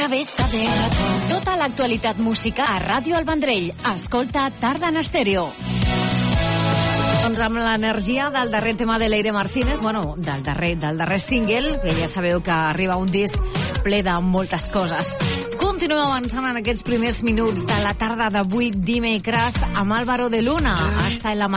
cabeza de ratón. Tota l'actualitat musical a Ràdio El Vendrell. Escolta Tarda en Estèreo. Doncs amb l'energia del darrer tema de Leire Martínez, bueno, del darrer single, que ja sabeu que arriba un disc ple de moltes coses. Continuem avançant en aquests primers minuts de la tarda d'avui dimecres amb Álvaro de Luna. Hasta en la